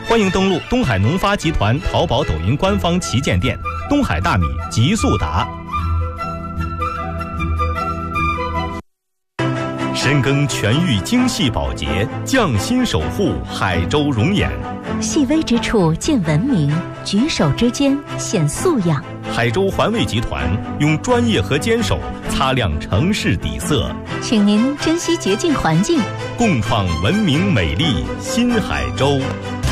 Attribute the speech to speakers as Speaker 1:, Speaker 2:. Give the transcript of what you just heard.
Speaker 1: 欢迎登录东海农发集团淘宝、抖音官方旗舰店“东海大米极速达”。深耕全域精细保洁，匠心守护海州容颜。
Speaker 2: 细微之处见文明，举手之间显素养。
Speaker 1: 海州环卫集团用专业和坚守擦亮城市底色，
Speaker 2: 请您珍惜洁净环境，
Speaker 1: 共创文明美丽新海州。